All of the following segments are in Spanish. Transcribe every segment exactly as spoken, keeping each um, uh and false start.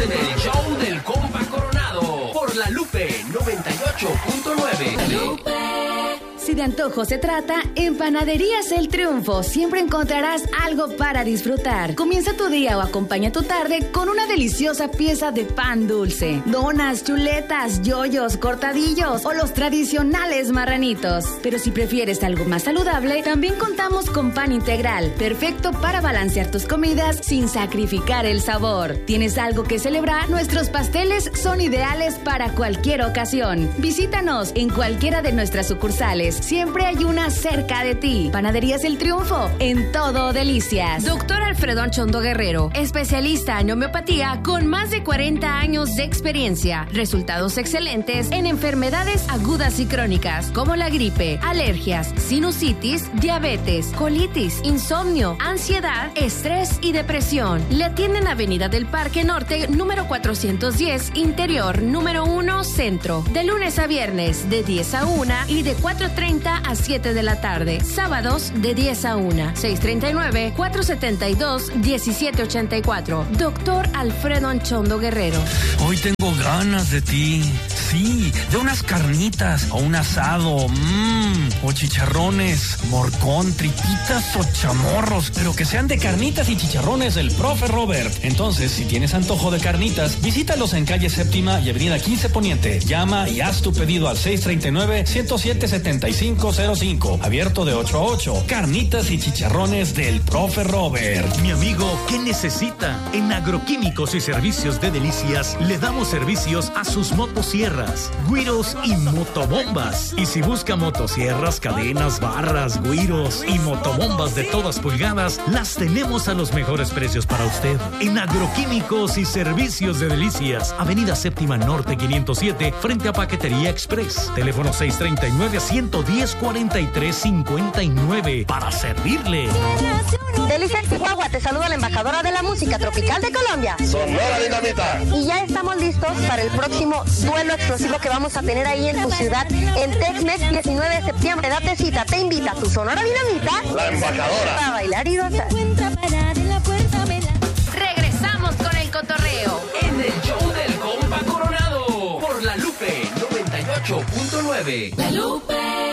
en el show del compa Coronado por La Lupe noventa y ocho punto nueve. La Lupe. Si de antojo se trata, en Panaderías El Triunfo siempre encontrarás algo para disfrutar. Comienza tu día o acompaña tu tarde con una deliciosa pieza de pan dulce. Donas, chuletas, yoyos, cortadillos o los tradicionales marranitos. Pero si prefieres algo más saludable, también contamos con pan integral, perfecto para balancear tus comidas sin sacrificar el sabor. ¿Tienes algo que celebrar? Nuestros pasteles son ideales para cualquier ocasión. Visítanos en cualquiera de nuestras sucursales. Siempre hay una cerca de ti. Panaderías El Triunfo, en todo delicias. Doctor Alfredo Anchondo Guerrero, especialista en homeopatía con más de cuarenta años de experiencia. Resultados excelentes en enfermedades agudas y crónicas como la gripe, alergias, sinusitis, diabetes, colitis, insomnio, ansiedad, estrés y depresión. Le atienden Avenida del Parque Norte, número cuatrocientos diez, Interior, número uno, Centro. De lunes a viernes, de diez a una y de cuatro treinta a siete de la tarde. Sábados de diez a una. seis treinta y nueve, cuatro setenta y dos, diecisiete ochenta y cuatro. Doctor Alfredo Anchondo Guerrero. Hoy tengo ganas de ti. Sí, de unas carnitas o un asado. Mmm, o chicharrones, morcón, tripitas o chamorros. Pero que sean de carnitas y chicharrones del profe Robert. Entonces, si tienes antojo de carnitas, visítalos en calle Séptima y avenida quince Poniente. Llama y haz tu pedido al seis treinta y nueve, ciento siete, setenta y cinco cero cinco. Abierto de ocho a ocho. Carnitas y chicharrones del profe Robert. Mi amigo, ¿qué necesita? En Agroquímicos y Servicios de Delicias le damos servicios a sus motosierras, güiros y motobombas. Y si busca motosierras, cadenas, barras, güiros y motobombas de todas pulgadas, las tenemos a los mejores precios para usted. En Agroquímicos y Servicios de Delicias, Avenida Séptima Norte quinientos siete, frente a Paquetería Express. Teléfono seis treinta y nueve, ciento diez, cuarenta y tres cincuenta y nueve para servirle. Delicias Chihuahua, te saluda la embajadora de la música tropical de Colombia, Sonora Dinamita. Y ya estamos listos para el próximo duelo explosivo que vamos a tener ahí en tu ciudad, en Tecmex, diecinueve de septiembre. Date cita, te invita tu Sonora Dinamita, la embajadora, para bailar y gozar. Regresamos con el cotorreo en el show del compa Coronado por La Lupe noventa y ocho punto nueve. La Lupe.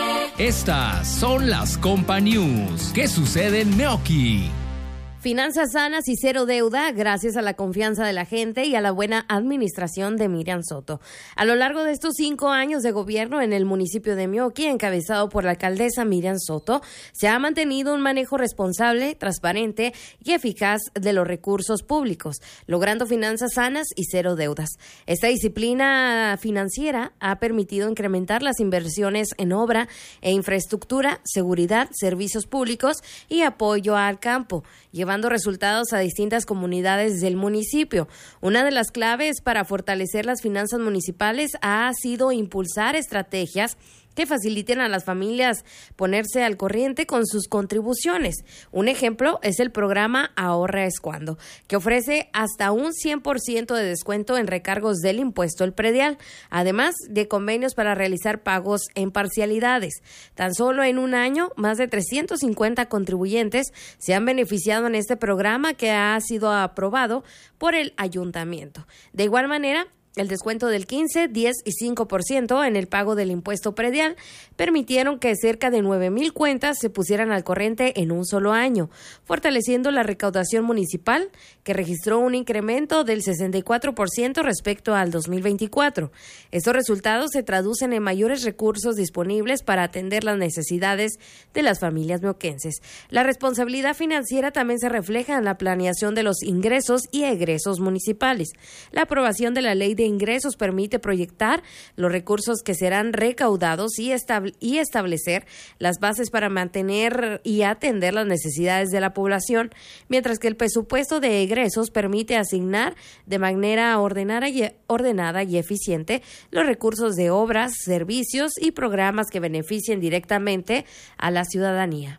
Estas son las Compa News. ¿Qué sucede en Meoqui? Finanzas sanas y cero deuda gracias a la confianza de la gente y a la buena administración de Miriam Soto. A lo largo de estos cinco años de gobierno en el municipio de Meoqui, encabezado por la alcaldesa Miriam Soto, se ha mantenido un manejo responsable, transparente y eficaz de los recursos públicos, logrando finanzas sanas y cero deudas. Esta disciplina financiera ha permitido incrementar las inversiones en obra e infraestructura, seguridad, servicios públicos y apoyo al campo, llevando resultados a distintas comunidades del municipio. Una de las claves para fortalecer las finanzas municipales ha sido impulsar estrategias que faciliten a las familias ponerse al corriente con sus contribuciones. Un ejemplo es el programa Ahorra es Cuando, que ofrece hasta un cien por ciento de descuento en recargos del impuesto al predial, además de convenios para realizar pagos en parcialidades. Tan solo en un año, más de trescientos cincuenta contribuyentes se han beneficiado en este programa que ha sido aprobado por el ayuntamiento. De igual manera, el descuento del quince, diez y cinco por ciento en el pago del impuesto predial permitieron que cerca de nueve mil cuentas se pusieran al corriente en un solo año, fortaleciendo la recaudación municipal, que registró un incremento del sesenta y cuatro por ciento respecto al dos mil veinticuatro. Estos resultados se traducen en mayores recursos disponibles para atender las necesidades de las familias meoquenses. La responsabilidad financiera también se refleja en la planeación de los ingresos y egresos municipales. La aprobación de la ley de ingresos permite proyectar los recursos que serán recaudados y, estable, y establecer las bases para mantener y atender las necesidades de la población, mientras que el presupuesto de egresos permite asignar de manera ordenada y, ordenada y eficiente los recursos de obras, servicios y programas que beneficien directamente a la ciudadanía.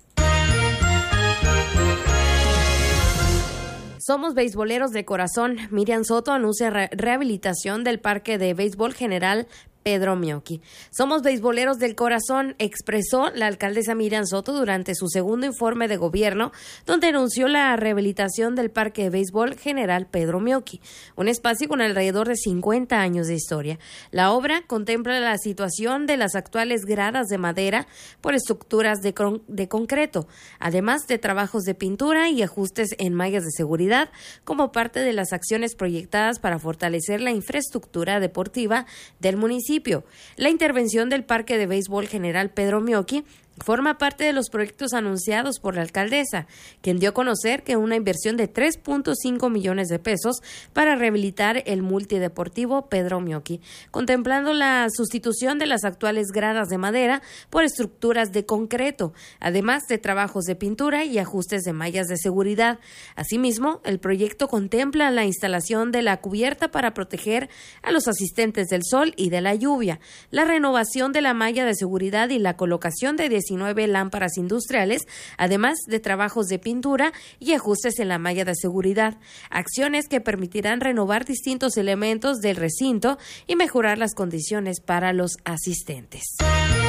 Somos beisboleros de corazón. Miriam Soto anuncia re- rehabilitación del Parque de Béisbol General Pedro Mioki. Somos beisboleros del corazón, expresó la alcaldesa Miriam Soto durante su segundo informe de gobierno, donde anunció la rehabilitación del Parque de Béisbol General Pedro Mioki, un espacio con alrededor de cincuenta años de historia. La obra contempla la situación de las actuales gradas de madera por estructuras de, con- de concreto, además de trabajos de pintura y ajustes en mallas de seguridad, como parte de las acciones proyectadas para fortalecer la infraestructura deportiva del municipio. La intervención del Parque de Béisbol General Pedro Mioki forma parte de los proyectos anunciados por la alcaldesa, quien dio a conocer que una inversión de tres punto cinco millones de pesos para rehabilitar el multideportivo Pedro Mioki, contemplando la sustitución de las actuales gradas de madera por estructuras de concreto, además de trabajos de pintura y ajustes de mallas de seguridad. Asimismo, el proyecto contempla la instalación de la cubierta para proteger a los asistentes del sol y de la lluvia, la renovación de la malla de seguridad y la colocación de diecinueve lámparas industriales, además de trabajos de pintura y ajustes en la malla de seguridad, acciones que permitirán renovar distintos elementos del recinto y mejorar las condiciones para los asistentes.